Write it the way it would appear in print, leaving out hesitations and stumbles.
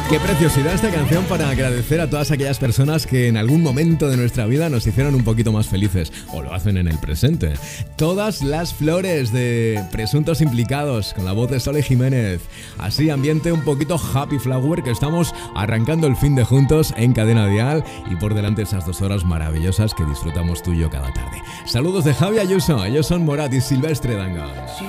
Qué preciosidad esta canción para agradecer a todas aquellas personas que en algún momento de nuestra vida nos hicieron un poquito más felices, o lo hacen en el presente. Todas las flores de Presuntos Implicados, con la voz de Sole Jiménez. Así, ambiente un poquito happy flower, que estamos arrancando el fin de juntos en Cadena Dial, y por delante esas 2 horas maravillosas que disfrutamos tú y yo cada tarde. Saludos de Javi Ayuso, ellos son Morat y Silvestre Dangond.